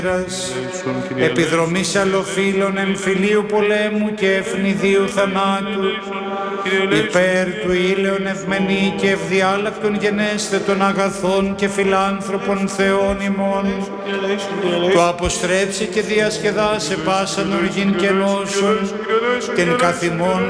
επιδρομής αλλοφύλων, εμφυλίου πολέμου και ευνηδίου θανάτου, υπέρ του ήλαιον ευμενή και ευδιάλακτον γενέστε των αγαθών και φιλάνθρωπων Θεών ημών, το αποστρέψει και διασκεδάσε πάσαν οργήν και νόσων, και εν καθημών